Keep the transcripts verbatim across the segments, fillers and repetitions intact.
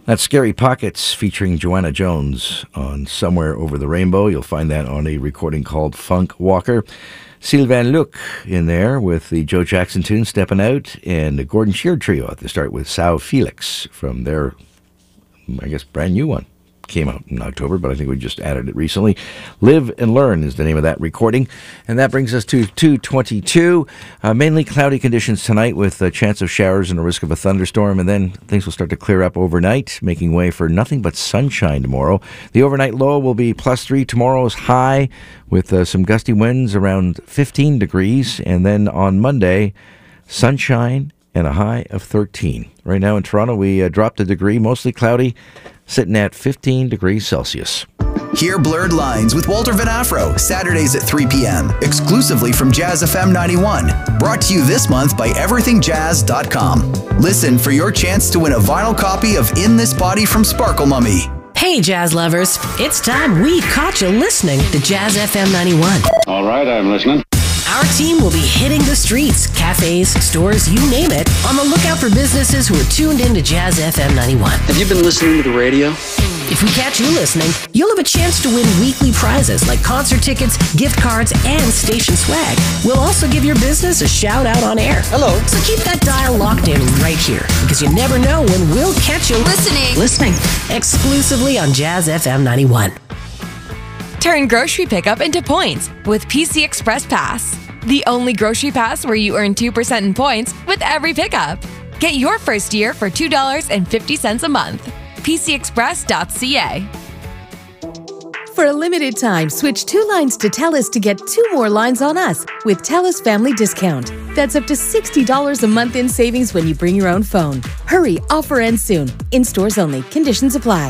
That's Scary Pockets featuring Joanna Jones on Somewhere Over the Rainbow. You'll find that on a recording called Funk Walker. Sylvain Luc in there with the Joe Jackson tune, Steppin' Out, and the Gordon Sheard Trio at the start with Sao Felix from their, I guess, brand new one. Came out in October, but I think we just added it recently. Live and Learn is the name of that recording. And that brings us to two twenty-two. Uh, mainly cloudy conditions tonight with a chance of showers and a risk of a thunderstorm. And then things will start to clear up overnight, making way for nothing but sunshine tomorrow. The overnight low will be plus three. Tomorrow's high with uh, some gusty winds around fifteen degrees. And then on Monday, sunshine and a high of thirteen. Right now in Toronto, we uh, dropped a degree, mostly cloudy, sitting at fifteen degrees Celsius. Hear Blurred Lines with Walter Van Afro, Saturdays at three p.m., exclusively from Jazz F M ninety-one. Brought to you this month by everything jazz dot com. Listen for your chance to win a vinyl copy of In This Body from Sparkle Mummy. Hey, jazz lovers. It's time we caught you listening to Jazz F M ninety-one. All right, I'm listening. Our team will be hitting the streets, cafes, stores, you name it, on the lookout for businesses who are tuned in to Jazz F M ninety-one. Have you been listening to the radio? If we catch you listening, you'll have a chance to win weekly prizes like concert tickets, gift cards, and station swag. We'll also give your business a shout out on air. Hello. So keep that dial locked in right here, because you never know when we'll catch you listening. Listening. Exclusively on Jazz F M ninety-one. Turn grocery pickup into points with P C Express Pass. The only grocery pass where you earn two percent in points with every pickup. Get your first year for two dollars and fifty cents a month. P C express dot c a. For a limited time, switch two lines to TELUS to get two more lines on us with TELUS Family Discount. That's up to sixty dollars a month in savings when you bring your own phone. Hurry, offer ends soon. In stores only. Conditions apply.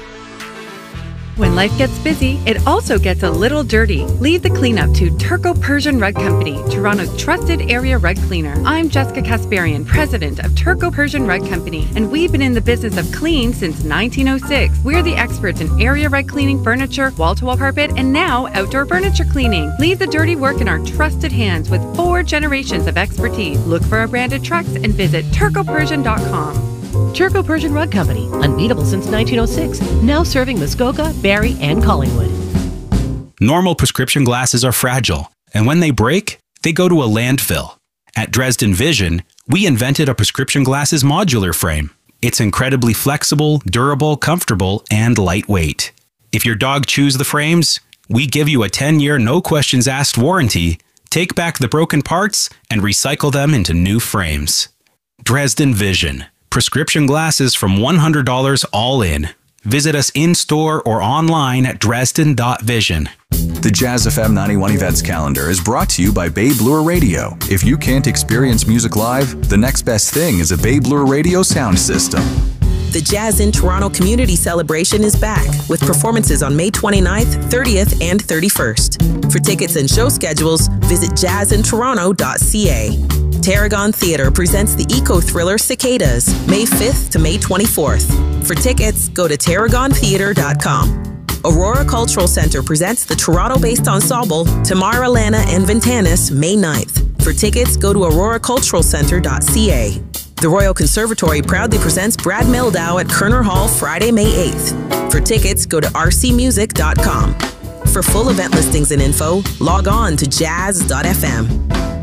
When life gets busy, it also gets a little dirty. Leave the cleanup to Turco Persian Rug Company, Toronto's trusted area rug cleaner. I'm Jessica Kasparian, president of Turco Persian Rug Company, and we've been in the business of clean since nineteen oh six. We're the experts in area rug cleaning, furniture, wall-to-wall carpet, and now outdoor furniture cleaning. Leave the dirty work in our trusted hands with four generations of expertise. Look for our branded trucks and visit turco persian dot com. Turco Persian Rug Company, unbeatable since nineteen oh six, now serving Muskoka, Barrie, and Collingwood. Normal prescription glasses are fragile, and when they break, they go to a landfill. At Dresden Vision, we invented a prescription glasses modular frame. It's incredibly flexible, durable, comfortable, and lightweight. If your dog chews the frames, we give you a ten-year no-questions-asked warranty, take back the broken parts, and recycle them into new frames. Dresden Vision. Prescription glasses from one hundred dollars all in. Visit us in-store or online at dresden dot vision. The Jazz F M ninety-one events calendar is brought to you by Babe Lure Radio. If you can't experience music live, the next best thing is a Babe Lure Radio sound system. The Jazz in Toronto Community Celebration is back with performances on May twenty-ninth, thirtieth, and thirty-first. For tickets and show schedules, visit jazz in toronto dot c a. Tarragon Theatre presents the eco-thriller Cicadas, May fifth to May twenty-fourth. For tickets, go to tarragon theatre dot com. Aurora Cultural Centre presents the Toronto-based ensemble Tamara, Lana, and Ventanis, May ninth. For tickets, go to aurora cultural centre dot c a. The Royal Conservatory proudly presents Brad Mehldau at Kerner Hall Friday, May eighth. For tickets, go to r c music dot com. For full event listings and info, log on to jazz dot f m.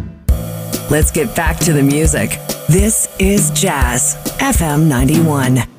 Let's get back to the music. This is Jazz F M ninety-one.